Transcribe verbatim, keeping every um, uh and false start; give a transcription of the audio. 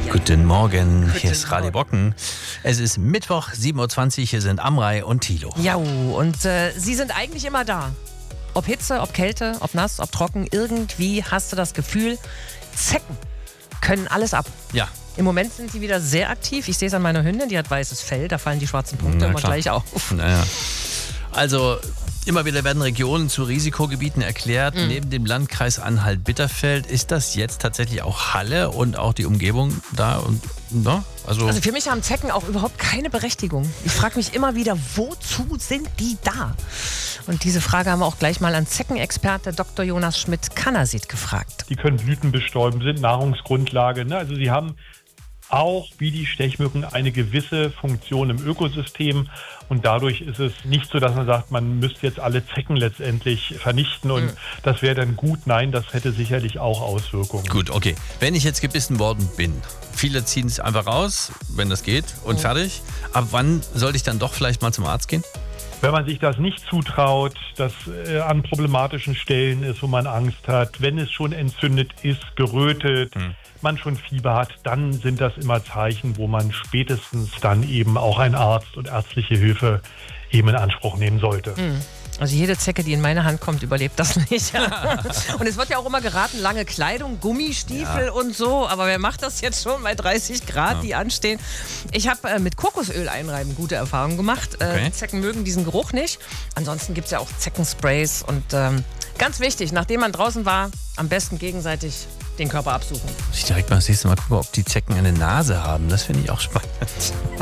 Guten Morgen, Guten hier ist Radio Brocken. Es ist Mittwoch, sieben Uhr zwanzig, hier sind Amrei und Thilo. Ja, und äh, sie sind eigentlich immer da. Ob Hitze, ob Kälte, ob nass, ob trocken, irgendwie hast du das Gefühl, Zecken können alles ab. Ja. Im Moment sind sie wieder sehr aktiv. Ich sehe es an meiner Hündin, die hat weißes Fell, da fallen die schwarzen Punkte Na immer klar. gleich auf. Naja. Also, immer wieder werden Regionen zu Risikogebieten erklärt. Mhm. Neben dem Landkreis Anhalt-Bitterfeld ist das jetzt tatsächlich auch Halle und auch die Umgebung da. Und, ne? also, Also für mich haben Zecken auch überhaupt keine Berechtigung. Ich frage mich immer wieder, wozu sind die da? Und diese Frage haben wir auch gleich mal an Zeckenexperte Doktor Jonas Schmidt-Kannersit gefragt. Die können Blüten bestäuben, sind Nahrungsgrundlage. Ne? Also sie haben auch wie die Stechmücken eine gewisse Funktion im Ökosystem. Und dadurch ist es nicht so, dass man sagt, man müsste jetzt alle Zecken letztendlich vernichten und mhm. das wäre dann gut. Nein, das hätte sicherlich auch Auswirkungen. Gut, okay. Wenn ich jetzt gebissen worden bin, viele ziehen es einfach raus, wenn das geht, und mhm. fertig. Ab wann sollte ich dann doch vielleicht mal zum Arzt gehen? Wenn man sich das nicht zutraut, das äh, an problematischen Stellen ist, wo man Angst hat, wenn es schon entzündet ist, gerötet, hm. man schon Fieber hat, dann sind das immer Zeichen, wo man spätestens dann eben auch einen Arzt und ärztliche Hilfe eben in Anspruch nehmen sollte. Hm. Also jede Zecke, die in meine Hand kommt, überlebt das nicht. Und es wird ja auch immer geraten, lange Kleidung, Gummistiefel ja. und so. Aber wer macht das jetzt schon bei dreißig Grad, ja. die anstehen? Ich habe äh, mit Kokosöl einreiben gute Erfahrungen gemacht. Äh, okay. Zecken mögen diesen Geruch nicht. Ansonsten gibt es ja auch Zeckensprays. Und ähm, ganz wichtig, nachdem man draußen war, am besten gegenseitig den Körper absuchen. Muss ich direkt mal das nächste Mal gucken, ob die Zecken eine Nase haben. Das finde ich auch spannend.